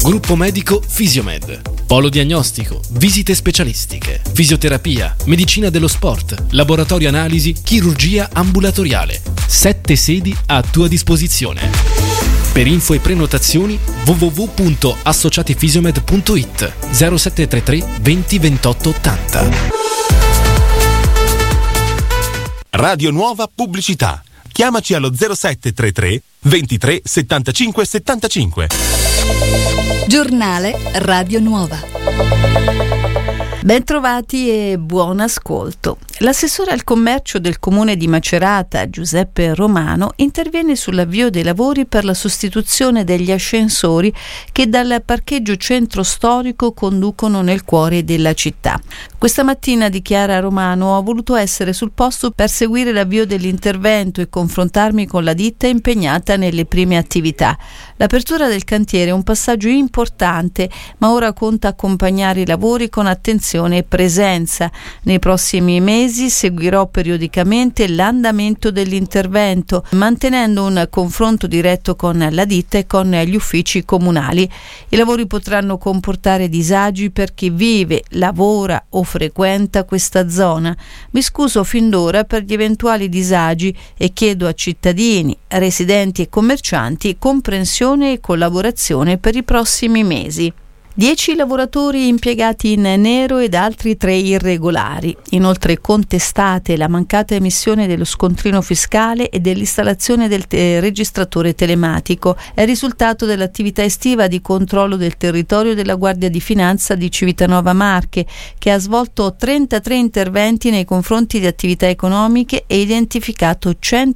Gruppo medico Fisiomed. Polo diagnostico, visite specialistiche, fisioterapia, medicina dello sport, laboratorio analisi, chirurgia ambulatoriale. 7 sedi a tua disposizione. Per info e prenotazioni www.associatifisiomed.it 0733 20 28 80. Radio Nuova Pubblicità. Chiamaci allo 0733 23 75 75. Giornale Radio Nuova. Bentrovati e buon ascolto. L'assessore al commercio del comune di Macerata, Giuseppe Romano, interviene sull'avvio dei lavori per la sostituzione degli ascensori che dal parcheggio centro storico conducono nel cuore della città. Questa mattina, dichiara Romano, ho voluto essere sul posto per seguire l'avvio dell'intervento e confrontarmi con la ditta impegnata nelle prime attività. L'apertura del cantiere è un passaggio importante, ma ora conta accompagnare i lavori con attenzione e presenza. Nei prossimi mesi seguirò periodicamente l'andamento dell'intervento, mantenendo un confronto diretto con la ditta e con gli uffici comunali. I lavori potranno comportare disagi per chi vive, lavora o frequenta questa zona. Mi scuso fin d'ora per gli eventuali disagi e chiedo a cittadini, residenti e commercianti comprensione e collaborazione per i prossimi mesi. 10 lavoratori impiegati in nero ed altri 3 irregolari. Inoltre contestate la mancata emissione dello scontrino fiscale e dell'installazione del registratore telematico. È il risultato dell'attività estiva di controllo del territorio della Guardia di Finanza di Civitanova Marche, che ha svolto 33 interventi nei confronti di attività economiche e identificato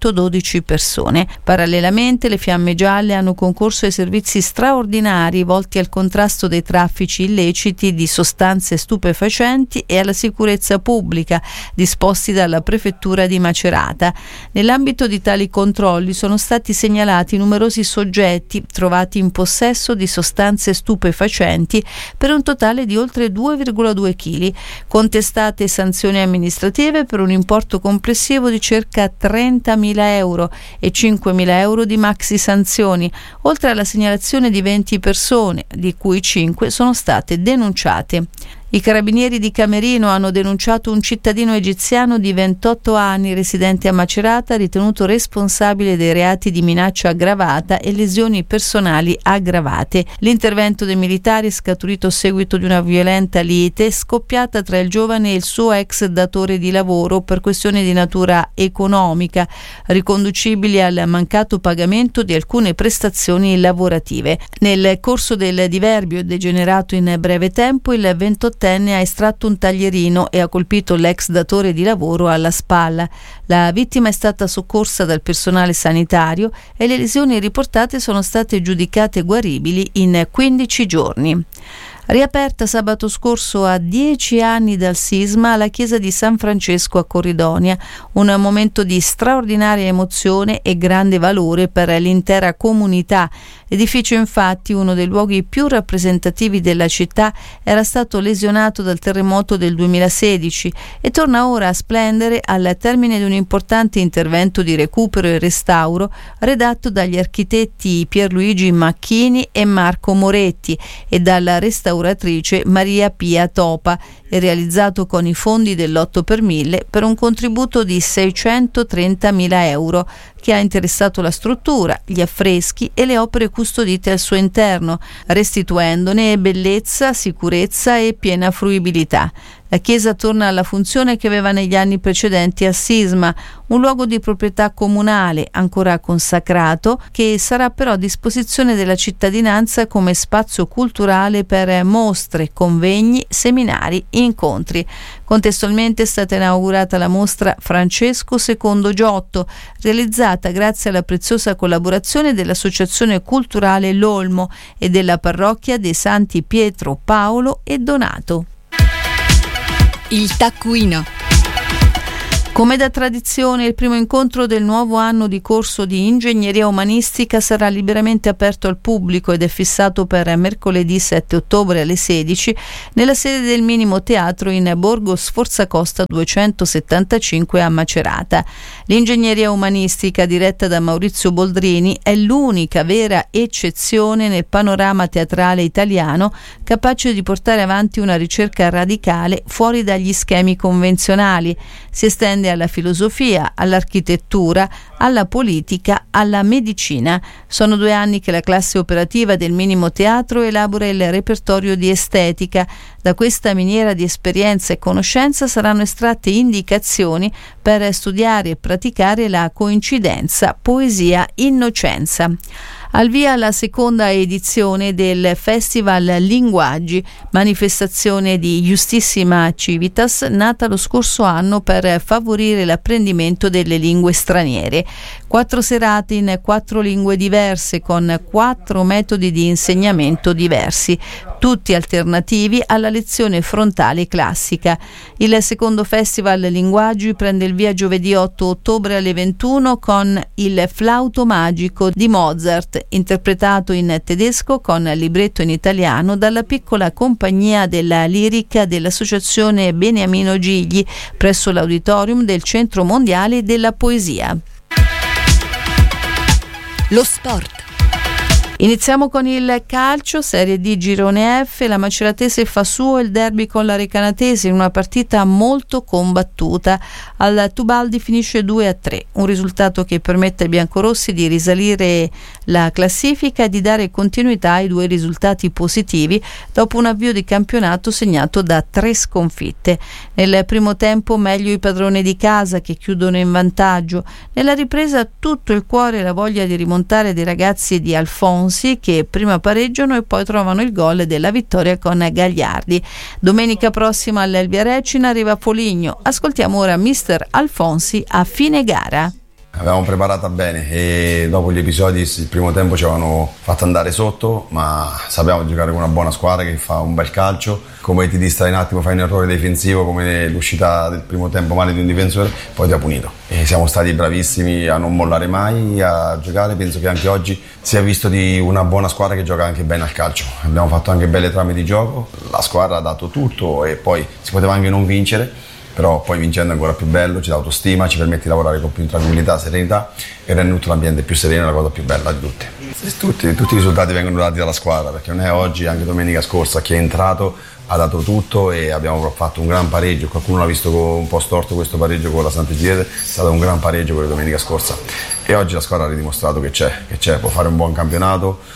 112 persone. Parallelamente le Fiamme Gialle hanno concorso ai servizi straordinari volti al contrasto dei traffici illeciti di sostanze stupefacenti e alla sicurezza pubblica, disposti dalla Prefettura di Macerata. Nell'ambito di tali controlli sono stati segnalati numerosi soggetti trovati in possesso di sostanze stupefacenti per un totale di oltre 2,2 kg, contestate sanzioni amministrative per un importo complessivo di circa 30.000 euro e 5.000 euro di maxi sanzioni, oltre alla segnalazione di 20 persone, di cui 5 sono state denunciate. I carabinieri di Camerino hanno denunciato un cittadino egiziano di 28 anni residente a Macerata ritenuto responsabile dei reati di minaccia aggravata e lesioni personali aggravate. L'intervento dei militari è scaturito a seguito di una violenta lite scoppiata tra il giovane e il suo ex datore di lavoro per questioni di natura economica, riconducibili al mancato pagamento di alcune prestazioni lavorative. Nel corso del diverbio degenerato in breve tempo, il 28enne ha estratto un taglierino e ha colpito l'ex datore di lavoro alla spalla. La vittima è stata soccorsa dal personale sanitario e le lesioni riportate sono state giudicate guaribili in 15 giorni. Riaperta sabato scorso a 10 anni dal sisma la chiesa di San Francesco a Corridonia, un momento di straordinaria emozione e grande valore per l'intera comunità. L'edificio, infatti, uno dei luoghi più rappresentativi della città, era stato lesionato dal terremoto del 2016 e torna ora a splendere al termine di un importante intervento di recupero e restauro redatto dagli architetti Pierluigi Macchini e Marco Moretti e dalla restauratrice Maria Pia Topa e realizzato con i fondi dell'8 per 1000 per un contributo di 630.000 euro che ha interessato la struttura, gli affreschi e le opere custodite al suo interno, restituendone bellezza, sicurezza e piena fruibilità. La chiesa torna alla funzione che aveva negli anni precedenti al sisma, un luogo di proprietà comunale ancora consacrato che sarà però a disposizione della cittadinanza come spazio culturale per mostre, convegni, seminari, incontri. Contestualmente è stata inaugurata la mostra Francesco II Giotto, realizzata grazie alla preziosa collaborazione dell'Associazione Culturale L'Olmo e della Parrocchia dei Santi Pietro, Paolo e Donato. Il taccuino. Come da tradizione, il primo incontro del nuovo anno di corso di ingegneria umanistica sarà liberamente aperto al pubblico ed è fissato per mercoledì 7 ottobre alle 16 nella sede del Minimo Teatro in Borgo Sforzacosta 275 a Macerata. L'ingegneria umanistica, diretta da Maurizio Boldrini, è l'unica vera eccezione nel panorama teatrale italiano capace di portare avanti una ricerca radicale fuori dagli schemi convenzionali. Si estende alla filosofia, all'architettura, alla politica, alla medicina. Sono 2 anni che la classe operativa del Minimo Teatro elabora il repertorio di estetica. Da questa miniera di esperienza e conoscenza saranno estratte indicazioni per studiare e praticare la coincidenza, poesia, innocenza. Al via la seconda edizione del Festival Linguaggi, manifestazione di Justissima Civitas, nata lo scorso anno per favorire l'apprendimento delle lingue straniere. 4 serate in 4 lingue diverse con 4 metodi di insegnamento diversi, tutti alternativi alla lezione frontale classica. Il secondo Festival Linguaggi prende il via giovedì 8 ottobre alle 21 con il Flauto Magico di Mozart, interpretato in tedesco con libretto in italiano dalla piccola compagnia della lirica dell'Associazione Beniamino Gigli presso l'Auditorium del Centro Mondiale della Poesia. Lo sport. Iniziamo con il calcio, Serie D Girone F. La Maceratese fa suo il derby con la Recanatese in una partita molto combattuta. Al Tubaldi finisce 2-3, un risultato che permette ai biancorossi di risalire la classifica e di dare continuità ai 2 risultati positivi dopo un avvio di campionato segnato da 3 sconfitte. Nel primo tempo meglio i padroni di casa che chiudono in vantaggio. Nella ripresa tutto il cuore e la voglia di rimontare dei ragazzi di Alfonsi che prima pareggiano e poi trovano il gol della vittoria con Gagliardi. Domenica prossima all'Elvia Recina arriva Foligno. Ascoltiamo ora mister Alfonsi a fine gara. Avevamo preparata bene e dopo gli episodi il primo tempo ci avevano fatto andare sotto, ma sappiamo giocare con una buona squadra che fa un bel calcio. Come ti distrai un attimo, fai un errore difensivo come l'uscita del primo tempo male di un difensore, poi ti ha punito. E siamo stati bravissimi a non mollare mai, a giocare. Penso che anche oggi si è visto di una buona squadra che gioca anche bene al calcio. Abbiamo fatto anche belle trame di gioco, la squadra ha dato tutto e poi si poteva anche non vincere. Però poi vincendo è ancora più bello, ci dà autostima, ci permette di lavorare con più tranquillità, serenità e rende tutto l'ambiente più sereno, la cosa più bella di tutte. Tutti i risultati vengono dati dalla squadra, perché non è oggi, anche domenica scorsa chi è entrato ha dato tutto e abbiamo fatto un gran pareggio. Qualcuno l'ha visto un po' storto questo pareggio con la Sant'Egidio, è stato un gran pareggio quello domenica scorsa e oggi la squadra ha ridimostrato che c'è, può fare un buon campionato,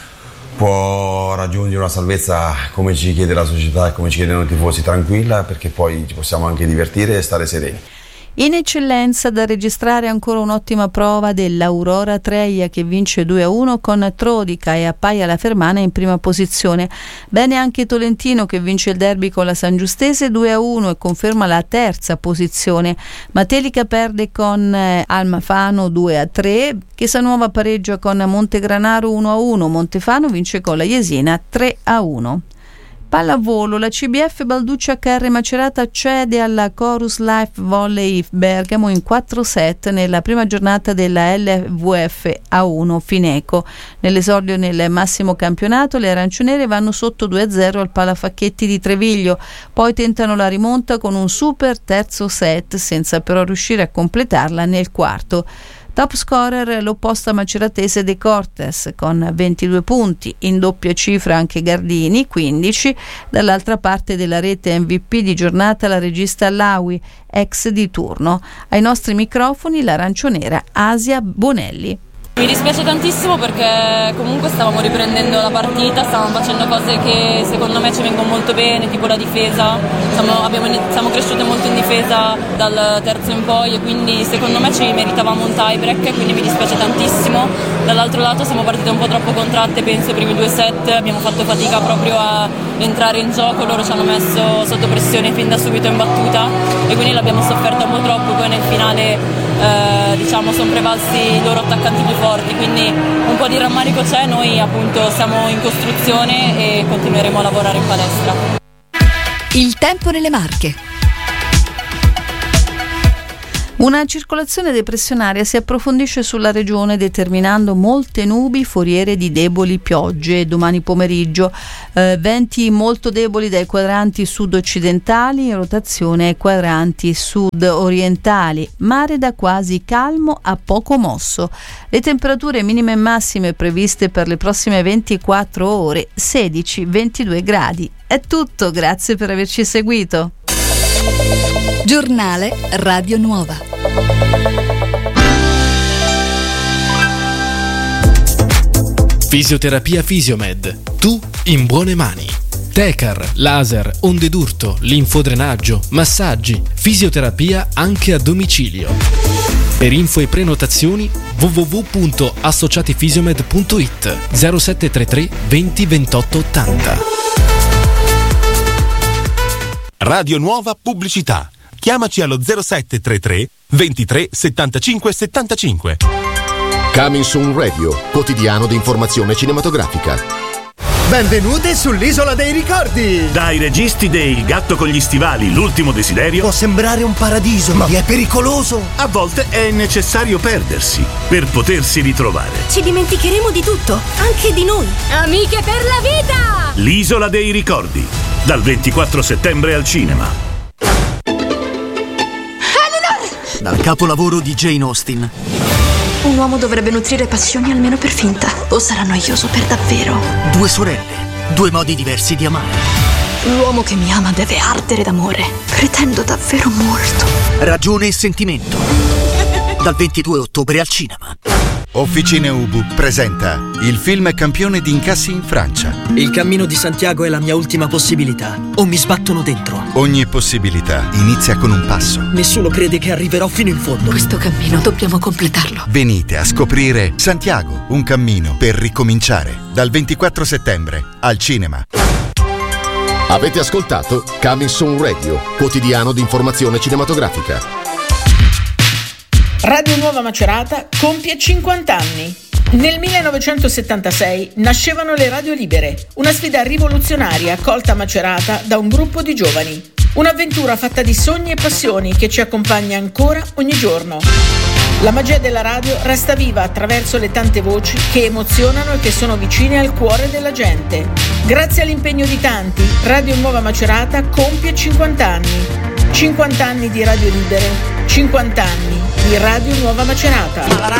può raggiungere una salvezza come ci chiede la società e come ci chiedono i tifosi, tranquilla, perché poi ci possiamo anche divertire e stare sereni. In eccellenza da registrare ancora un'ottima prova dell'Aurora Treia che vince 2-1 con Trodica e appaia la Fermana in prima posizione. Bene anche Tolentino che vince il derby con la San Giustese 2-1 e conferma la terza posizione. Matelica perde con Almafano 2-3, Chesanuova pareggia con Montegranaro 1-1, Montefano vince con la Jesina 3-1. Pallavolo, la CBF Balduccia Carre Macerata cede alla Chorus Life Volley Bergamo in 4 set nella prima giornata della LVF A1 Fineco. Nell'esordio nel massimo campionato le aranciονere vanno sotto 2-0 al Palafacchetti di Treviglio, poi tentano la rimonta con un super terzo set senza però riuscire a completarla nel quarto. Top scorer l'opposta maceratese De Cortes con 22 punti, in doppia cifra anche Gardini 15, dall'altra parte della rete MVP di giornata la regista Laui, ex di turno. Ai nostri microfoni l'aranciονera Asia Bonelli. Mi dispiace tantissimo perché comunque stavamo riprendendo la partita, stavamo facendo cose che secondo me ci vengono molto bene, tipo la difesa, siamo cresciute molto in difesa dal terzo in poi e quindi secondo me ci meritavamo un tie break, quindi mi dispiace tantissimo. Dall'altro lato siamo partite un po' troppo contratte, penso i primi 2 set, abbiamo fatto fatica proprio a entrare in gioco, loro ci hanno messo sotto pressione fin da subito in battuta e quindi l'abbiamo sofferta un po' troppo, poi nel finale sono prevalsi i loro attaccanti più forti, quindi un po' di rammarico c'è, noi appunto siamo in costruzione e continueremo a lavorare in palestra. Il tempo nelle Marche. Una circolazione depressionaria si approfondisce sulla regione determinando molte nubi foriere di deboli piogge domani pomeriggio, venti molto deboli dai quadranti sud-occidentali in rotazione ai quadranti sud-orientali, mare da quasi calmo a poco mosso. Le temperature minime e massime previste per le prossime 24 ore 16-22 gradi. È tutto, grazie per averci seguito. Giornale Radio Nuova. Fisioterapia Fisiomed. Tu in buone mani. Tecar, laser, onde d'urto, linfodrenaggio, massaggi, fisioterapia anche a domicilio. Per info e prenotazioni www.associatifisiomed.it 0733 20 28 80. Radio Nuova Pubblicità. Chiamaci allo 0733 23 75 75. Coming Soon Radio, quotidiano di informazione cinematografica. Benvenute sull'Isola dei Ricordi! Dai registi dei Il gatto con gli stivali, l'ultimo desiderio. Può sembrare un paradiso, ma è pericoloso. A volte è necessario perdersi per potersi ritrovare. Ci dimenticheremo di tutto, anche di noi. Amiche per la vita! L'Isola dei Ricordi, dal 24 settembre al cinema. Dal capolavoro di Jane Austen. Un uomo dovrebbe nutrire passioni almeno per finta, o sarà noioso per davvero. Due sorelle, due modi diversi di amare. L'uomo che mi ama deve ardere d'amore. Pretendo davvero molto. Ragione e sentimento. Dal 22 ottobre al cinema. Officine Ubu presenta il film campione di incassi in Francia. Il cammino di Santiago è la mia ultima possibilità. O mi sbattono dentro. Ogni possibilità inizia con un passo. Nessuno crede che arriverò fino in fondo. Questo cammino dobbiamo completarlo. Venite a scoprire Santiago, un cammino per ricominciare. Dal 24 settembre al cinema. Avete ascoltato Coming Soon Radio, quotidiano di informazione cinematografica. Radio Nuova Macerata compie 50 anni. Nel 1976 nascevano le radio libere, una sfida rivoluzionaria accolta a Macerata da un gruppo di giovani. Un'avventura fatta di sogni e passioni che ci accompagna ancora ogni giorno. La magia della radio resta viva attraverso le tante voci che emozionano e che sono vicine al cuore della gente. Grazie all'impegno di tanti, Radio Nuova Macerata compie 50 anni. 50 anni di radio libere, 50 anni di Radio Nuova Macerata.